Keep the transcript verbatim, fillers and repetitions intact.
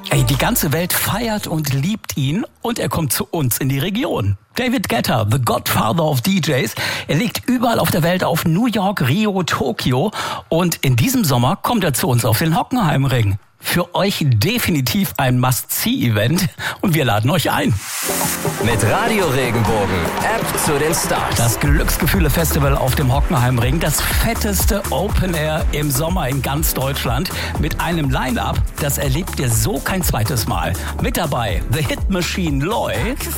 Ey, die ganze Welt feiert und liebt ihn und er kommt zu uns in die Region. David Guetta, the Godfather of D Js. Er legt überall auf der Welt auf: New York, Rio, Tokio. Und in diesem Sommer kommt er zu uns auf den Hockenheimring. Für euch definitiv ein Must-See-Event und wir laden euch ein. Mit Radio Regenbogen, App zu den Stars. Das Glücksgefühle-Festival auf dem Hockenheimring, das fetteste Open Air im Sommer in ganz Deutschland mit einem Line-Up, das erlebt ihr so kein zweites Mal. Mit dabei The Hit Machine Loy,